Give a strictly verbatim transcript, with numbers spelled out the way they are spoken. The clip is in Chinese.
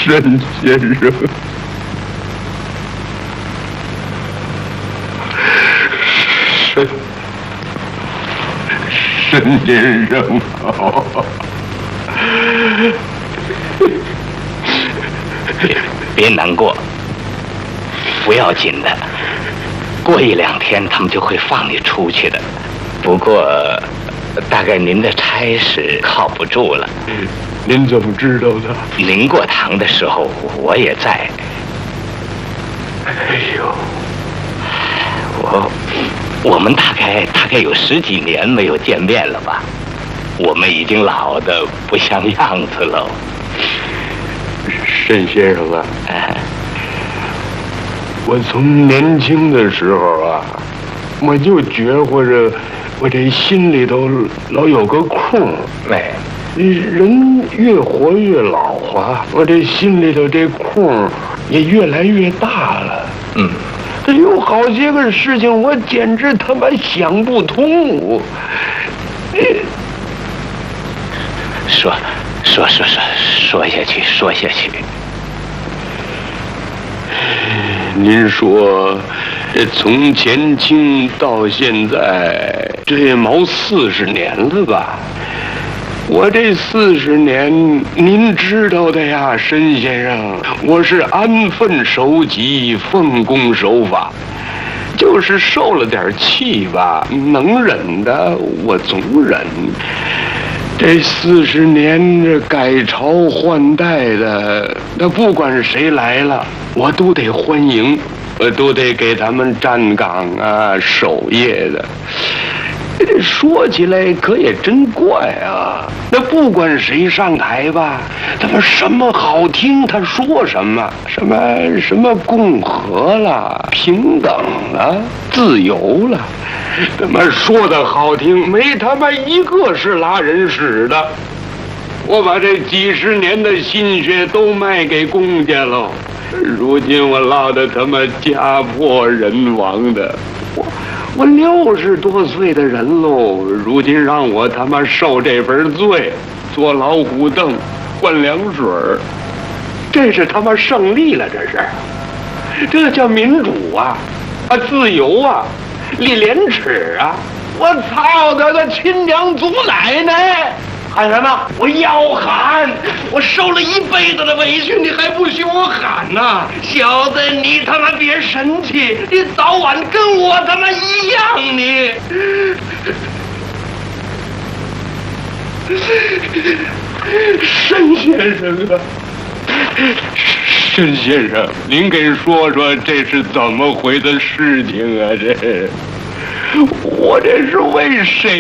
沈先生，沈沈先生好。 别别难过，不要紧的，过一两天他们就会放你出去的。不过，大概您的差事靠不住了。 您怎么知道的？ 您过堂的时候我也在。 哎呦， 我我们大概大概有十几年没有见面了吧？我们已经老得不像样子了。 沈先生啊， 哎， 我从年轻的时候啊，我就觉乎着我这心里头老有个空。 哎， 人越活越老啊，我这心里头这空也越来越大了。 嗯， 这有好些个事情，我简直他妈想不通。 说说说说说下去，说下去。 您说，这从前清到现在，这也毛四十年了吧？我这四十年，您知道的呀，沈先生，我是安分守己、奉公守法，就是受了点气吧，能忍的我总忍。这四十年这改朝换代的，那不管谁来了，我都得欢迎，我都得给他们站岗啊、守夜的。说起来可也真怪啊！那不管谁上台吧，他们什么好听，他说什么，什么什么共和了、平等了、自由了，他妈说的好听，没他妈一个是拉人使的。我把这几十年的心血都卖给公家了，如今我落得他妈家破人亡的。我我六十多岁的人喽，如今让我他妈受这份罪，坐老虎凳，灌凉水儿，这是他妈胜利了，这是，这叫民主啊，啊自由啊，立廉耻啊！我操他个亲娘祖奶奶！喊什么？我要喊！我受了一辈子的委屈，你还不许我喊呐？小子，你他妈别生气，你早晚跟我他妈一样，你。沈先生啊，沈先生，您给说说这是怎么回的事情啊？这，我这是为谁？